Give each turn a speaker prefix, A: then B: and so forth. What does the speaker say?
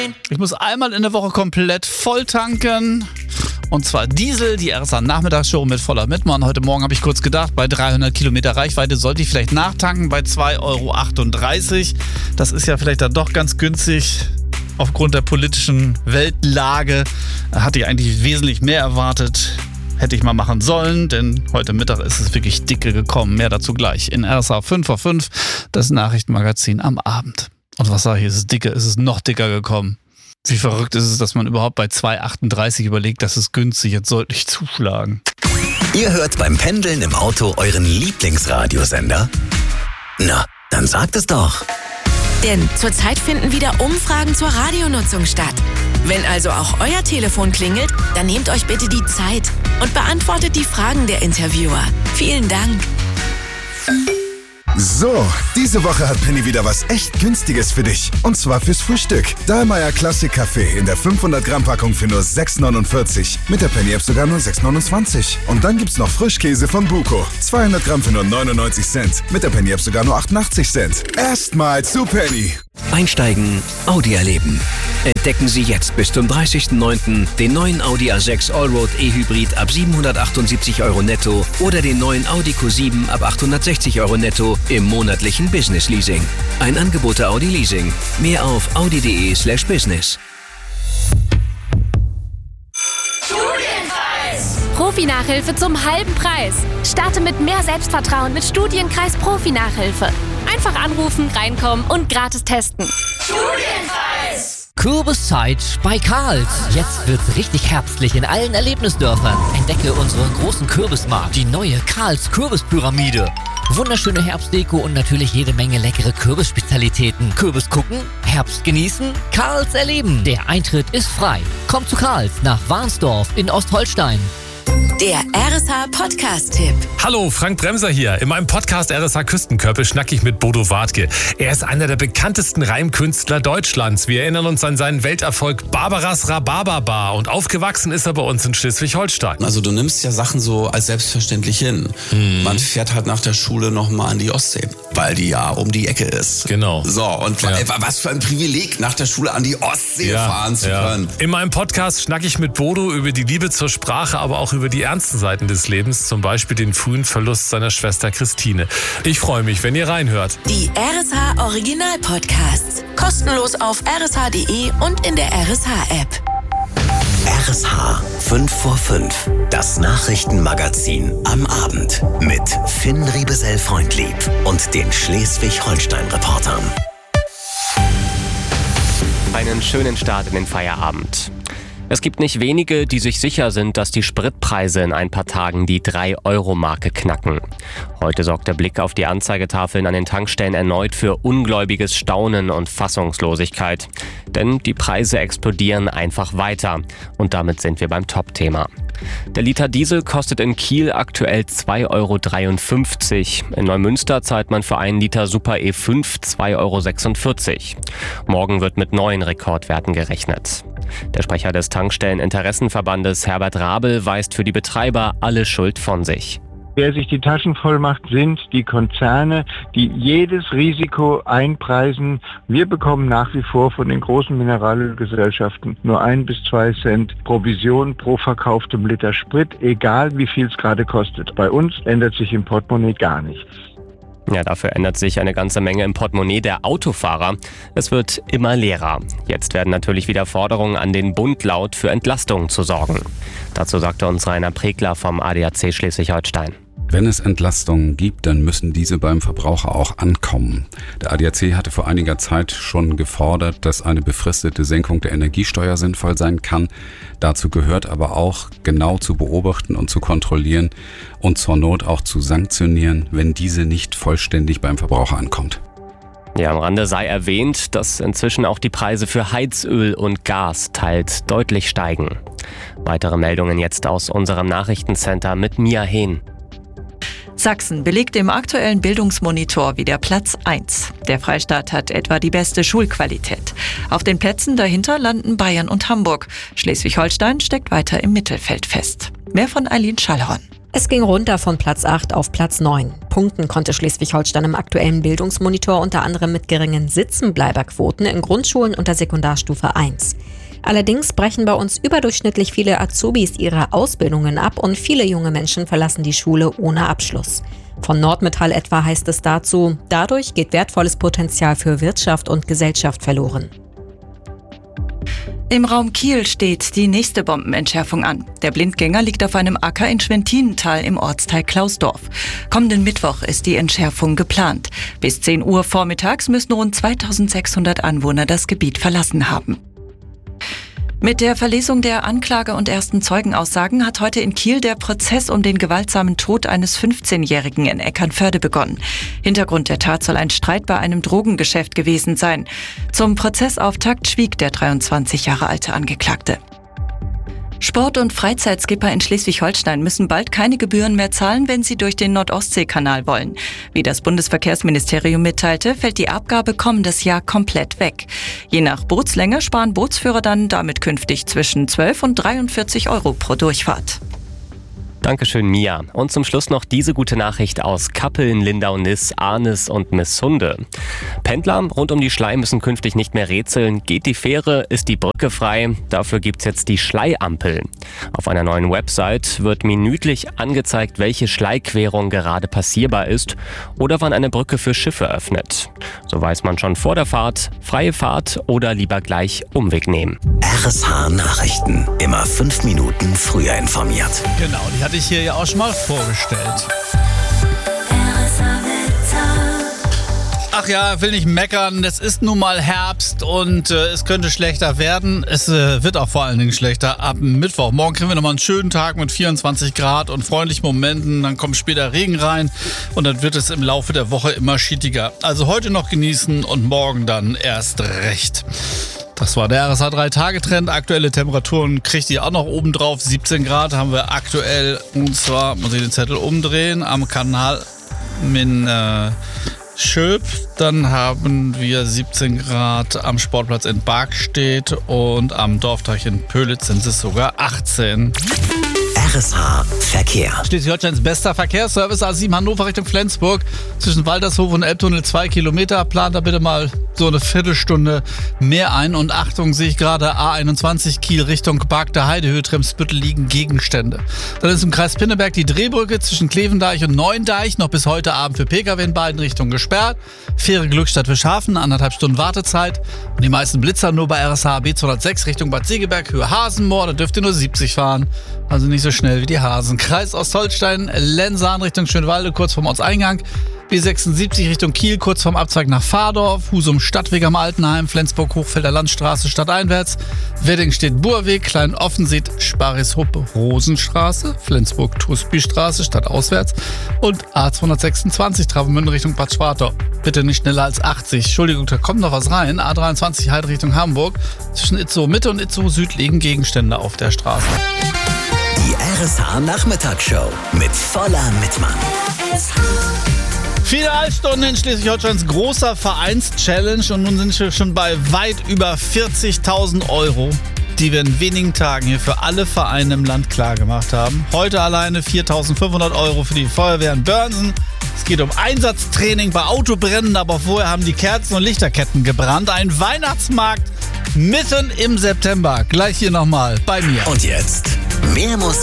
A: Ich muss einmal in der Woche komplett voll tanken. Und zwar Diesel, die RSA Nachmittagsshow mit voller Mitmann. Heute Morgen habe ich kurz gedacht, bei 300 Kilometer Reichweite sollte ich vielleicht nachtanken bei 2,38 €. Das ist ja vielleicht dann doch ganz günstig. Aufgrund der politischen Weltlage hatte ich eigentlich wesentlich mehr erwartet. Hätte ich mal machen sollen, denn heute Mittag ist es wirklich dicke gekommen. Mehr dazu gleich in RSA 5 vor 5, das Nachrichtenmagazin am Abend. Und was sage ich, ist es noch dicker gekommen. Wie verrückt ist es, dass man überhaupt bei 2,38 überlegt, das ist günstig, jetzt sollte ich zuschlagen.
B: Ihr hört beim Pendeln im Auto euren Lieblingsradiosender? Na, dann sagt es doch.
C: Denn zurzeit finden wieder Umfragen zur Radionutzung statt. Wenn also auch euer Telefon klingelt, dann nehmt euch bitte die Zeit und beantwortet die Fragen der Interviewer. Vielen Dank.
D: So, diese Woche hat Penny wieder was echt Günstiges für dich. Und zwar fürs Frühstück. Dahlmeier Classic Kaffee in der 500 Gramm Packung für nur 6,49. Mit der Penny App sogar nur 6,29. Und dann gibt's noch Frischkäse von Buko. 200 Gramm für nur 99 Cent. Mit der Penny App sogar nur 88 Cent. Erstmal zu Penny.
B: Einsteigen, Audi erleben. Entdecken Sie jetzt bis zum 30.09. den neuen Audi A6 Allroad E-Hybrid ab 778 € netto oder den neuen Audi Q7 ab 860 € netto im monatlichen Business Leasing. Ein Angebot der Audi Leasing. Mehr auf audi.de/business.
E: Profi-Nachhilfe zum halben Preis. Starte mit mehr Selbstvertrauen mit Studienkreis Profi-Nachhilfe. Einfach anrufen, reinkommen und gratis testen. Studienkreis!
F: Kürbiszeit bei Karls. Jetzt wird's richtig herbstlich in allen Erlebnisdörfern. Entdecke unseren großen Kürbismarkt, die neue Karls Kürbispyramide. Wunderschöne Herbstdeko und natürlich jede Menge leckere Kürbisspezialitäten. Kürbis gucken, Herbst genießen, Karls erleben. Der Eintritt ist frei. Kommt zu Karls nach Warnsdorf in Ostholstein.
C: Der RSH Podcast-Tipp.
G: Hallo, Frank Bremser hier. In meinem Podcast RSH Küstenkörper schnack ich mit Bodo Wartke. Er ist einer der bekanntesten Reimkünstler Deutschlands. Wir erinnern uns an seinen Welterfolg Barbaras Rhabarberbar und aufgewachsen ist er bei uns in Schleswig-Holstein.
H: Also du nimmst ja Sachen so als selbstverständlich hin. Man fährt halt nach der Schule nochmal an die Ostsee, weil die ja um die Ecke ist.
G: Genau.
H: So, und was für ein Privileg, nach der Schule an die Ostsee fahren zu können.
G: In meinem Podcast schnack ich mit Bodo über die Liebe zur Sprache, aber auch über die ernsten Seiten des Lebens, zum Beispiel den frühen Verlust seiner Schwester Christine. Ich freue mich, wenn ihr reinhört.
C: Die RSH Original Podcasts. Kostenlos auf rsh.de und in der RSH-App.
B: RSH 5 vor 5. Das Nachrichtenmagazin am Abend mit Finn Riebesell-Freundlieb und den Schleswig-Holstein-Reportern.
I: Einen schönen Start in den Feierabend. Es gibt nicht wenige, die sich sicher sind, dass die Spritpreise in ein paar Tagen die 3-Euro-Marke knacken. Heute sorgt der Blick auf die Anzeigetafeln an den Tankstellen erneut für ungläubiges Staunen und Fassungslosigkeit. Denn die Preise explodieren einfach weiter. Und damit sind wir beim Top-Thema. Der Liter Diesel kostet in Kiel aktuell 2,53 €. In Neumünster zahlt man für einen Liter Super E5 2,46 €. Morgen wird mit neuen Rekordwerten gerechnet. Der Sprecher des Tankstellen-Interessenverbandes Herbert Rabel weist für die Betreiber alle Schuld von sich.
J: Wer sich die Taschen voll macht, sind die Konzerne, die jedes Risiko einpreisen. Wir bekommen nach wie vor von den großen Mineralölgesellschaften nur 1 bis 2 Cent Provision pro verkauftem Liter Sprit, egal wie viel es gerade kostet. Bei uns ändert sich im Portemonnaie gar nichts.
I: Ja, dafür ändert sich eine ganze Menge im Portemonnaie der Autofahrer. Es wird immer leerer. Jetzt werden natürlich wieder Forderungen an den Bund laut, für Entlastungen zu sorgen. Dazu sagte uns Rainer Pregler vom ADAC Schleswig-Holstein.
K: Wenn es Entlastungen gibt, dann müssen diese beim Verbraucher auch ankommen. Der ADAC hatte vor einiger Zeit schon gefordert, dass eine befristete Senkung der Energiesteuer sinnvoll sein kann. Dazu gehört aber auch, genau zu beobachten und zu kontrollieren und zur Not auch zu sanktionieren, wenn diese nicht vollständig beim Verbraucher ankommt.
I: Ja, am Rande sei erwähnt, dass inzwischen auch die Preise für Heizöl und Gas teils deutlich steigen. Weitere Meldungen jetzt aus unserem Nachrichtencenter mit Mia Hehn.
L: Sachsen belegt im aktuellen Bildungsmonitor wieder Platz 1. Der Freistaat hat etwa die beste Schulqualität. Auf den Plätzen dahinter landen Bayern und Hamburg. Schleswig-Holstein steckt weiter im Mittelfeld fest. Mehr von Eileen Schallhorn.
M: Es ging runter von Platz 8 auf Platz 9. Punkten konnte Schleswig-Holstein im aktuellen Bildungsmonitor unter anderem mit geringen Sitzenbleiberquoten in Grundschulen unter Sekundarstufe 1. Allerdings brechen bei uns überdurchschnittlich viele Azubis ihre Ausbildungen ab und viele junge Menschen verlassen die Schule ohne Abschluss. Von Nordmetall etwa heißt es dazu, dadurch geht wertvolles Potenzial für Wirtschaft und Gesellschaft verloren.
L: Im Raum Kiel steht die nächste Bombenentschärfung an. Der Blindgänger liegt auf einem Acker in Schwentinental im Ortsteil Klausdorf. Kommenden Mittwoch ist die Entschärfung geplant. Bis 10 Uhr vormittags müssen rund 2600 Anwohner das Gebiet verlassen haben. Mit der Verlesung der Anklage und ersten Zeugenaussagen hat heute in Kiel der Prozess um den gewaltsamen Tod eines 15-Jährigen in Eckernförde begonnen. Hintergrund der Tat soll ein Streit bei einem Drogengeschäft gewesen sein. Zum Prozessauftakt schwieg der 23 Jahre alte Angeklagte. Sport- und Freizeitskipper in Schleswig-Holstein müssen bald keine Gebühren mehr zahlen, wenn sie durch den Nord-Ostsee-Kanal wollen. Wie das Bundesverkehrsministerium mitteilte, fällt die Abgabe kommendes Jahr komplett weg. Je nach Bootslänge sparen Bootsführer dann damit künftig zwischen 12 und 43 Euro pro Durchfahrt.
I: Dankeschön, Mia. Und zum Schluss noch diese gute Nachricht aus Kappeln, Lindau-Niss, Arnis und Missunde. Pendler rund um die Schlei müssen künftig nicht mehr rätseln. Geht die Fähre, ist die Brücke frei. Dafür gibt's jetzt die Schleiampel. Auf einer neuen Website wird minütlich angezeigt, welche Schleiquerung gerade passierbar ist oder wann eine Brücke für Schiffe öffnet. So weiß man schon vor der Fahrt, freie Fahrt oder lieber gleich Umweg nehmen.
B: RSH Nachrichten. Immer 5 Minuten früher informiert.
A: Genau, die hatte ich hier ja auch schon mal vorgestellt. Ach ja, will nicht meckern, es ist nun mal Herbst und es könnte schlechter werden. Es wird auch vor allen Dingen schlechter ab Mittwoch. Morgen kriegen wir nochmal einen schönen Tag mit 24 Grad und freundlichen Momenten. Dann kommt später Regen rein und dann wird es im Laufe der Woche immer schietiger. Also heute noch genießen und morgen dann erst recht. Das war der RSH 3-Tage-Trend. Aktuelle Temperaturen kriegt ihr auch noch oben drauf. 17 Grad haben wir aktuell. Und zwar, muss ich den Zettel umdrehen, am Kanal in Schöp. Dann haben wir 17 Grad am Sportplatz in Barkstedt und am Dorfteich in Pölitz sind es sogar 18.
B: RSH Verkehr.
A: Schleswig-Holsteins bester Verkehrsservice A7 Hannover Richtung Flensburg. Zwischen Waltershof und Elbtunnel 2 Kilometer. Plant da bitte mal so eine Viertelstunde mehr ein. Und Achtung, sehe ich gerade A21 Kiel Richtung Geparkte Heidehöhe, Tremsbüttel liegen Gegenstände. Dann ist im Kreis Pinneberg die Drehbrücke zwischen Klevendeich und Neuendeich noch bis heute Abend für Pkw in beiden Richtungen gesperrt. Fähre Glückstadt Fischhafen, 1,5 Stunden Wartezeit. Und die meisten Blitzer nur bei RSH B206 Richtung Bad Segeberg, Höhe Hasenmoor. Da dürft ihr nur 70 fahren. Also nicht so schnell wie die Hasen. Kreis Ostholstein, Lensahn Richtung Schönwalde, kurz vorm Ortseingang. B76 Richtung Kiel, kurz vorm Abzweig nach Fahrdorf. Husum Stadtweg am Altenheim, Flensburg Hochfelder Landstraße stadteinwärts. Wedding steht Burweg, Klein-Offensied, Sparishuppe Rosenstraße, Flensburg Tusby-Straße stadtauswärts. Und A226 Travemünde Richtung Bad Schwartau. Bitte nicht schneller als 80. Entschuldigung, da kommt noch was rein. A23 Heide Richtung Hamburg. Zwischen Itzehoe Mitte und Itzehoe Süd liegen Gegenstände auf der Straße.
B: Die RSH Nachmittagsshow mit Voller Mittmann.
A: Viele Altstunden in Schleswig-Holsteins großer Vereins-Challenge und nun sind wir schon bei weit über 40.000 Euro, die wir in wenigen Tagen hier für alle Vereine im Land klargemacht haben. Heute alleine 4.500 Euro für die Feuerwehr in Börnsen. Es geht um Einsatztraining bei Autobränden, aber vorher haben die Kerzen und Lichterketten gebrannt. Ein Weihnachtsmarkt mitten im September. Gleich hier nochmal bei mir.
B: Und jetzt mehr Musik.